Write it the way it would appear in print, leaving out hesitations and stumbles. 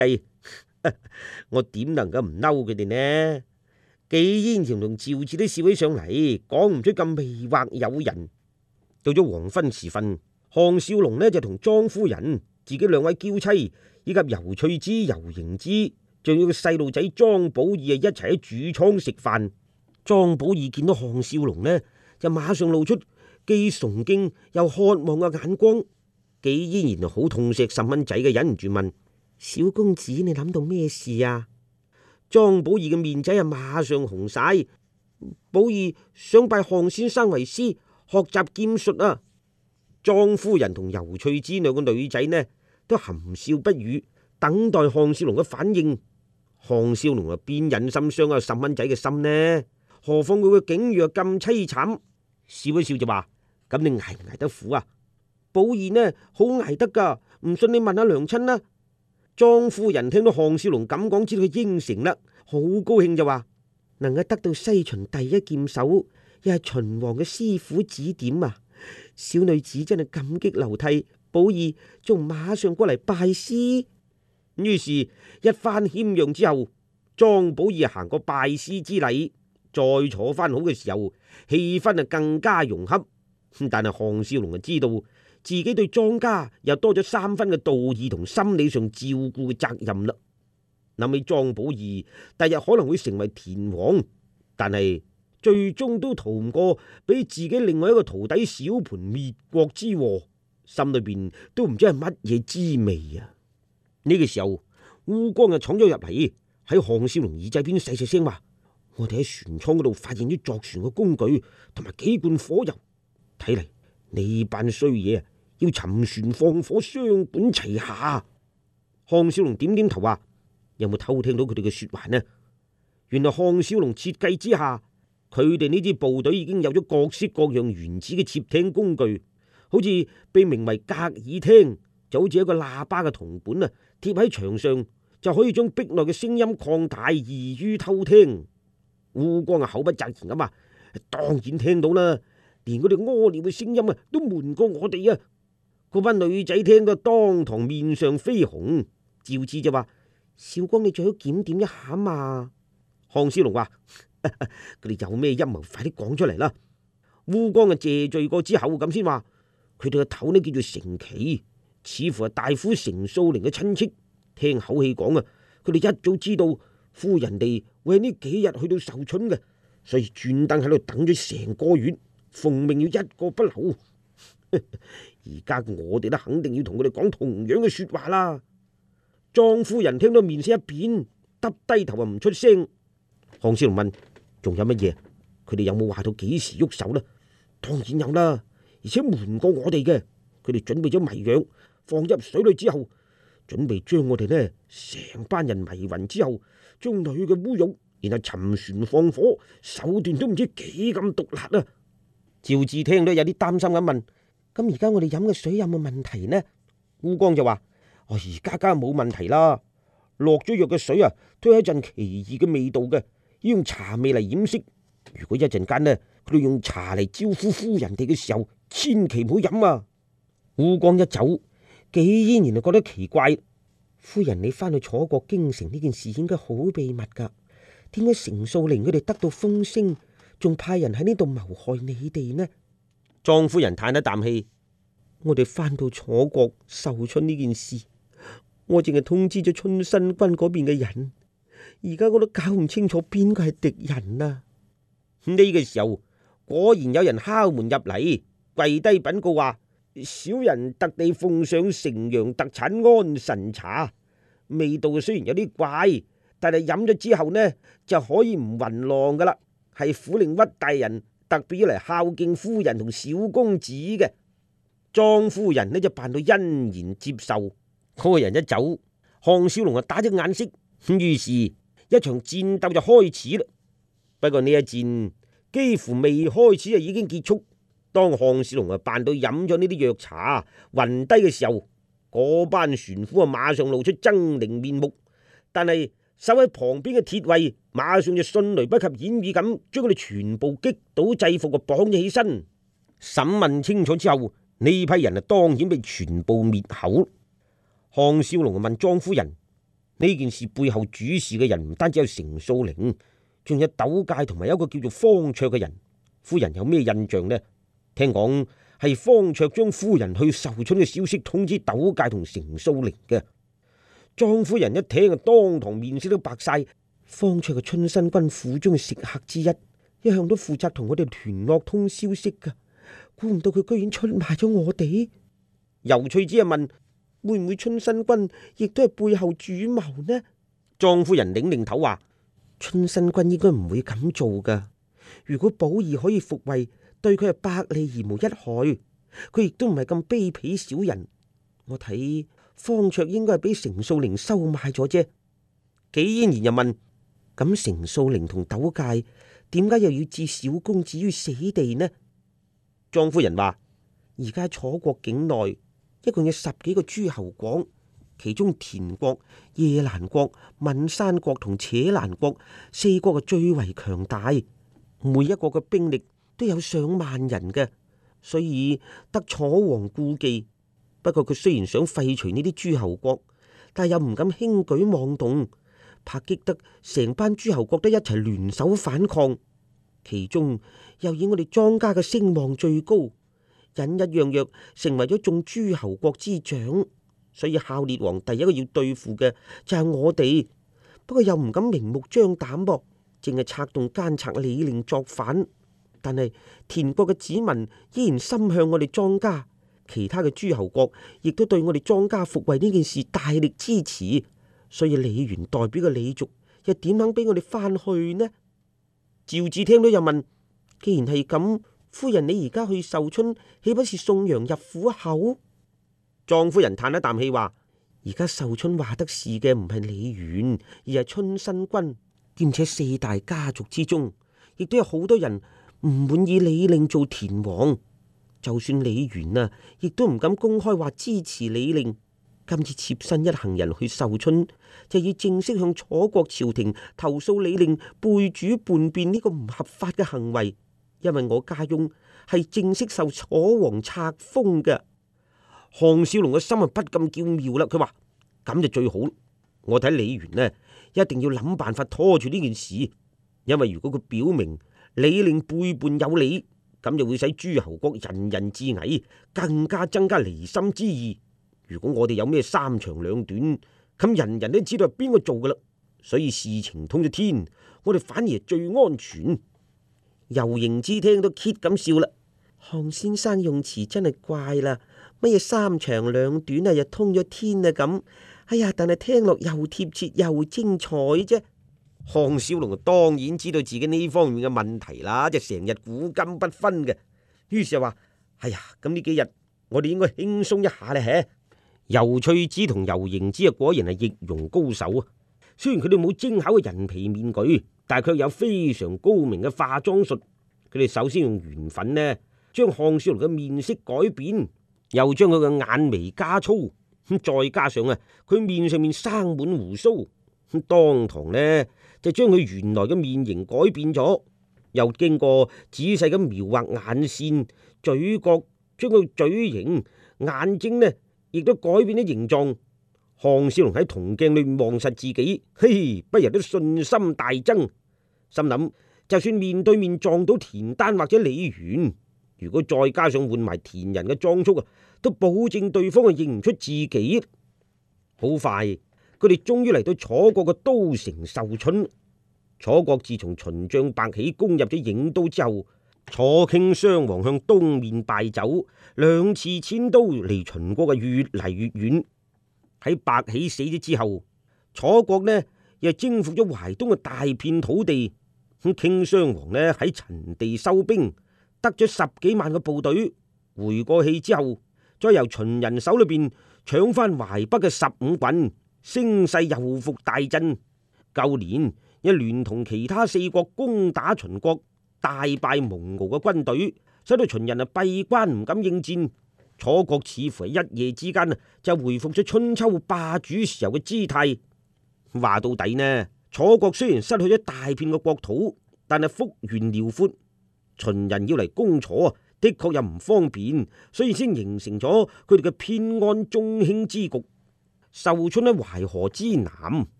我點能夠唔嬲佢哋呢？紀煙條同趙志都笑起上嚟，講唔出咁魅惑誘人。到咗黃昏時分，項少龍呢就同莊夫人、自己兩位嬌妻以及尤翠芝、尤盈之，仲有個細路仔莊寶義一齊喺主倉食飯。莊寶義見到項少龍呢，就馬上露出既崇敬又渴望嘅眼光。紀嫣然好痛錫細蚊仔嘅，忍唔住問：小公子，你諗到咩事啊？莊寶義嘅面仔馬上紅晒。寶義想拜項先生為師，學習劍術啊！莊夫人同尤翠芝兩個女仔呢，都含笑不語，等待項少龍嘅反應。項少龍啊，邊忍心傷啊細蚊仔嘅心呢？何況佢嘅境遇又咁淒慘，笑一笑就話：咁你挨唔挨得苦啊？寶義呢，好挨得噶，唔信你問下娘親啦。莊夫人聽到項少龍咁講，知道佢應承啦，好高興就話：能夠得到西秦第一劍手，又係秦王嘅師傅指點啊！小女子真係感激流涕。寶義仲馬上過嚟拜師。於是，一番謙讓之後，莊寶義行過拜師之禮，再坐翻好嘅時候，氣氛啊更加融洽。但係項少龍就知道自己對莊家又多咗3分嘅道義同心理上照顧嘅責任啦。諗起莊寶義第日可能會成為田王，但係最終都逃唔過俾自己另外一個徒弟小盤滅國之禍，心裏邊都唔知係乜嘢滋味啊！呢個時候，烏光就闖咗入嚟，喺項少龍耳仔邊細細聲話：我哋喺船艙嗰度發現咗作船嘅工具同埋幾罐火油，睇嚟呢班衰嘢啊，要沉船放火，雙管齊下。項少龍點點頭話：有冇偷聽到佢哋嘅說話呢？原來項少龍設計之下，佢哋呢支部隊已經有咗各式各樣原始嘅竊聽工具，好似被名為格爾聽，就好似一個喇叭嘅銅管啊，貼喺牆上就可以將壁內嘅聲音擴大，易於偷聽。烏光啊，口不擇言咁話：當然聽到啦，連佢哋屙尿嘅聲音啊都瞞過我哋啊！嗰班女仔聽到當堂面上緋紅。趙志就話：少光，你最好檢點一下嘛。項少龍話：佢哋有咩陰謀，快啲講出嚟啦！烏光啊謝罪過之後咁先話：佢哋嘅頭呢叫做成奇，似乎係大夫成素齡嘅親戚。聽口氣講啊，佢哋一早知道夫人哋會喺呢幾日去到壽春嘅，所以專登喺度等咗成個月，奉命要一個不留。而家我哋都肯定要同佢哋講同樣嘅說話啦。莊夫人聽到面色一變，耷低頭啊唔出聲。項少龍問：仲有乜嘢？佢哋有冇話到幾時喐手呢？當然有啦，而且瞞過我哋嘅。佢哋準備咗迷藥，放入水裏之後，準備將我哋呢成班人迷暈之後，將女嘅污辱，然後沉船放火，手段都唔知幾咁毒辣啊！趙志聽到有啲擔心咁問：咁而家我哋飲嘅水有冇問題呢？烏光就話：而家梗係冇問題啦，落咗藥嘅水啊，都有一陣奇異嘅味道嘅，要用茶味嚟掩飾。如果一陣間呢，佢哋用茶嚟招呼夫人哋嘅時候，千祈唔好飲啊！烏光一走，紀嫣然就覺得奇怪。夫人，你翻去楚國京城呢件事應該好秘密噶，點解成素齡佢哋得到風聲，仲派人喺呢度謀害你哋呢？莊夫人嘆一啖氣：我哋翻到楚國壽春呢件事，我淨係通知咗春申君嗰邊嘅人，而家我都搞唔清楚邊個係敵人啊！呢個時候，果然有人敲門入嚟，跪低稟告話：小人特地奉上城陽特產安神茶，味道雖然有啲怪，但係飲咗之後呢就可以唔暈浪噶啦，係府令屈大人特別要嚟孝敬夫人同小公子嘅。莊夫人呢就扮到欣然接受。嗰個人一走，項少龍啊打咗眼色，於是一場戰鬥就開始啦。不過呢一戰幾乎未開始就已經結束。當項少龍啊扮到飲咗呢啲藥茶暈低嘅時候，嗰班船夫啊馬上露出猙獰面目，但係守喺旁邊嘅鐵衛馬上就迅雷不及掩耳咁將佢哋全部擊倒制服，綁咗起身。審問清楚之後，呢批人啊當然被全部滅口。項少龍問莊夫人： 呢件事背後主事嘅人唔單止有成素齡，仲有斗介同埋有一個叫做方卓嘅人。夫人有咩印象呢？聽講係方卓將夫人去壽春嘅消息通知斗介同成素齡嘅。莊夫人一聽啊，當堂面色都白晒。方卓係春申君府中嘅食客之一，一向都負責同我哋聯絡通消息噶，估唔到佢居然出賣咗我哋。尤翠子啊問：會唔會春申君亦都係背後主謀呢？莊夫人擰擰頭話：春申君應該唔會咁做噶。如果寶兒可以復位，對佢係百利而無一害。佢亦都唔係咁卑鄙小人。我睇方卓應該係俾成素齡收買咗啫。紀嫣然又問：咁成素齡同斗介點解又要置小公子於死地呢？莊夫人話：而家楚國境內一共有10幾個諸侯國，其中田國、夜蘭國、岷山國同且蘭國4國係最為強大，每一國嘅兵力都有上萬人嘅，所以得楚王顧忌。不過佢雖然想廢除呢啲諸侯國，但又唔敢輕舉妄動，怕激得成班諸侯國都一齊聯手反抗。其中又以我哋莊家嘅聲望最高，隱隱約約成為咗眾諸侯國之長，所以孝烈王第一個要對付嘅就係我哋。不過又唔敢明目張膽噃，淨係策動奸賊李令作反。但係田國嘅子民依然心向我哋莊家，其他嘅諸侯國亦都對我哋莊家復位呢件事大力支持，所以李元代表嘅李族又點肯俾我哋翻去呢？趙志聽到又問：既然係咁，夫人你而家去壽春，豈不是送羊入虎口？莊夫人嘆一啖氣話：而家壽春話得事嘅唔係李元，而係春申君，兼且4大家族之中，亦都有好多人唔滿意李令做田王。就算李元啊，亦都唔敢公開話支持李令。今次妾身一行人去壽春，就要正式向楚國朝廷投訴李令背主叛變呢個唔合法嘅行為。因為我家翁係正式受楚王冊封嘅。項少龍嘅心啊不禁叫妙啦，佢話咁就最好。我睇李元呢，一定要諗辦法拖住呢件事，因為如果佢表明李令背叛有理，咁就會使諸侯國人人自危，更加增加離心之意。如果我哋有咩3長兩短，咁人人都知道係邊個做噶啦。所以事情通咗天，我哋反而係最安全。尤盈之聽到揭咁笑啦，項先生用詞真係怪啦，乜嘢3長兩短啊，又通咗天啊咁。哎呀，但係聽落又貼切又精彩啫。項少龍當然知道自己呢方面嘅問題啦，就成日古今不分嘅。於是就話：哎呀，咁呢幾日我哋應該輕鬆一下咧。尤翠子同尤盈之啊，果然係易容高手啊。雖然佢哋冇精巧嘅人皮面具，但係卻有非常高明嘅化妝術。佢哋首先用圓粉呢，將項少龍嘅面色改變，又將佢嘅眼眉加粗，再加上啊，佢面上面生滿鬍鬚，當堂呢就將佢原來嘅面型改變咗，又經過仔細咁描畫眼線、嘴角，將佢嘴型、眼睛呢亦都改變咗形狀。項少龍喺銅鏡裏面望實自己，嘿，不由得信心大增，心諗就算面對面撞到田丹或者李元，如果再加上換埋田人嘅裝束啊，都保證對方係認唔出自己。好快，佢哋終於嚟到楚國嘅都城壽春。楚國自從秦將白起攻入咗郢都之後，楚傾雙王向東面敗走，2次遷都離秦國嘅越嚟越遠。喺白起死咗之後，楚國呢又征服咗淮東嘅大片土地。咁傾雙王呢喺陳地收兵，得咗10幾萬嘅部隊，回過氣之後，再由秦人手裏邊搶翻淮北嘅15郡，聲勢又復大振。舊年一聯同其他4國攻打秦國，大敗蒙敖嘅軍隊，使到秦人閉關唔敢應戰。楚國似乎係一夜之間就回復咗春秋霸主時候嘅姿態。話到底呢，楚國雖然失去咗大片嘅國土，但係幅員遼闊，秦人要嚟攻楚啊，的確又唔方便，所以先形成咗佢哋嘅偏安中興之局。 壽春喺淮河之南，